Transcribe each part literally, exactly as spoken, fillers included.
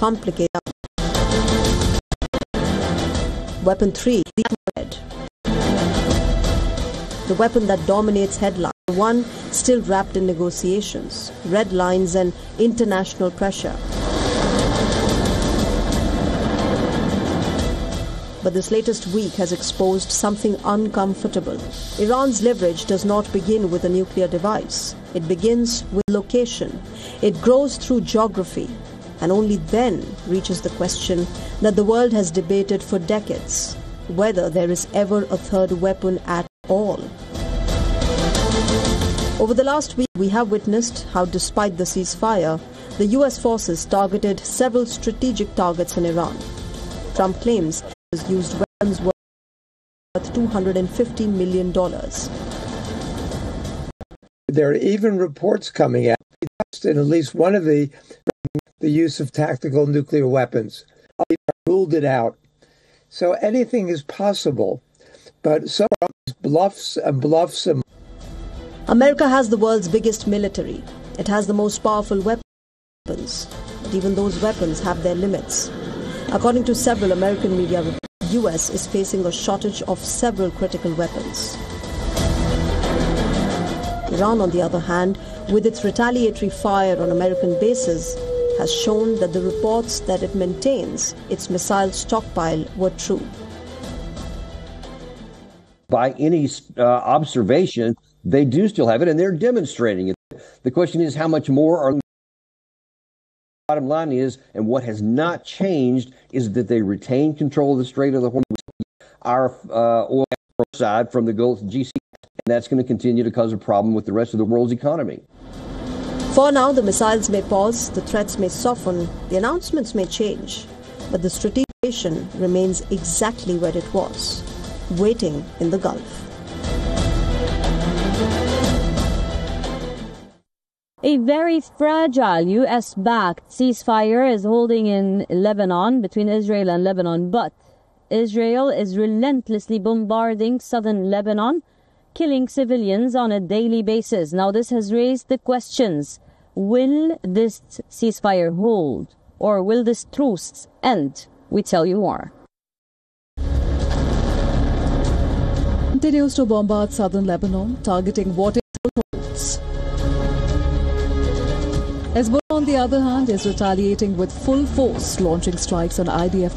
complicate Weapon three, the Red. The weapon that dominates headlines, the one still wrapped in negotiations, red lines and international pressure. But this latest week has exposed something uncomfortable. Iran's leverage does not begin with a nuclear device. It begins with location. It grows through geography, and only then reaches the question that the world has debated for decades, whether there is ever a third weapon at all. Over the last week, we have witnessed how, despite the ceasefire, the U S forces targeted several strategic targets in Iran. Trump claims it has used weapons worth two hundred fifty million dollars. There are even reports coming out in at least one of the the use of tactical nuclear weapons. They ruled it out. So anything is possible, but some bluffs and bluffs. And America has the world's biggest military. It has the most powerful weapons, but even those weapons have their limits. According to several American media reports, the U S is facing a shortage of several critical weapons. Iran, on the other hand, with its retaliatory fire on American bases, has shown that the reports that it maintains its missile stockpile were true. By any uh, observation, they do still have it, and they're demonstrating it. The question is, how much more are... Bottom line is, and what has not changed, is that they retain control of the Strait of the Hormuz, our uh, oil side from the Gulf G C, and that's going to continue to cause a problem with the rest of the world's economy. For now, the missiles may pause, the threats may soften, the announcements may change, but the strategic situation remains exactly where it was, waiting in the Gulf. A very fragile U S-backed ceasefire is holding in Lebanon, between Israel and Lebanon, but Israel is relentlessly bombarding southern Lebanon, killing civilians on a daily basis. Now, this has raised the questions: will this ceasefire hold, or will this truce end? We tell you more. Continues to bombard southern Lebanon, targeting what it holds. Hezbollah, on the other hand, is retaliating with full force, launching strikes on I D F.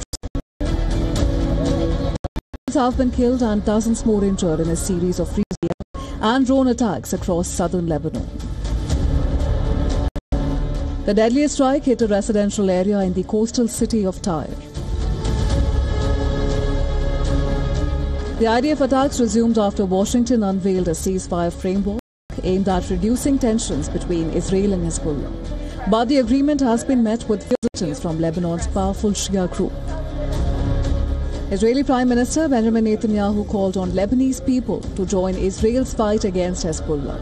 Have been killed and dozens more injured in a series of and drone attacks across southern Lebanon. The deadliest strike hit a residential area in the coastal city of Tyre. The I D F attacks resumed after Washington unveiled a ceasefire framework aimed at reducing tensions between Israel and Hezbollah. But the agreement has been met with resistance from Lebanon's powerful Shia group. Israeli Prime Minister Benjamin Netanyahu called on Lebanese people to join Israel's fight against Hezbollah.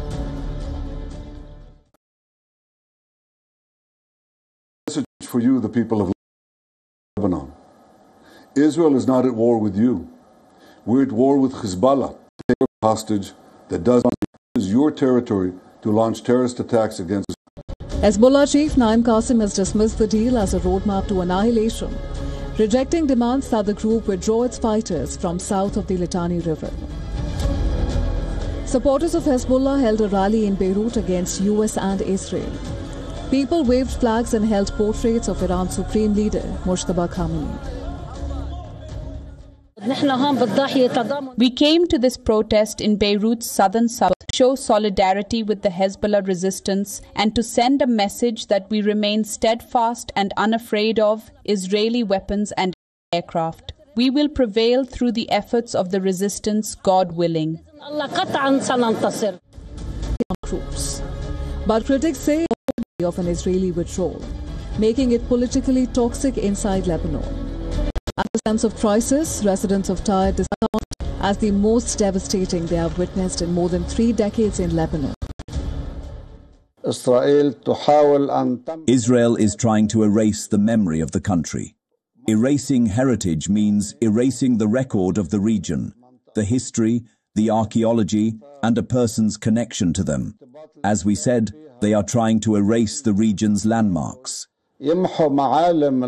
Message for you, the people of Lebanon. Israel is not at war with you. We're at war with Hezbollah, a hostage that does use your territory to launch terrorist attacks against Israel. Hezbollah chief Naim Qasim has dismissed the deal as a roadmap to annihilation, rejecting demands that the group withdraw its fighters from south of the Litani River. Supporters of Hezbollah held a rally in Beirut against U S and Israel. People waved flags and held portraits of Iran's supreme leader, Mojtaba Khamenei. We came to this protest in Beirut's southern suburbs to show solidarity with the Hezbollah resistance and to send a message that we remain steadfast and unafraid of Israeli weapons and aircraft. We will prevail through the efforts of the resistance, God willing. But critics say of an Israeli withdrawal, making it politically toxic inside Lebanon. At the sense of crisis, residents of Tyre described as the most devastating they have witnessed in more than three decades in Lebanon. Israel is trying to erase the memory of the country. Erasing heritage means erasing the record of the region, the history, the archaeology, and a person's connection to them. As we said, they are trying to erase the region's landmarks.